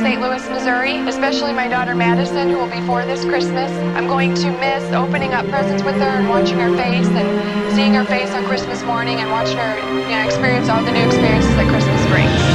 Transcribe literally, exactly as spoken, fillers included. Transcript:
Saint Louis, Missouri, especially my daughter Madison, who will be four this Christmas. I'm going to miss opening up presents with her and watching her face and seeing her face on Christmas morning and watching her, you know, experience all the new experiences that Christmas brings.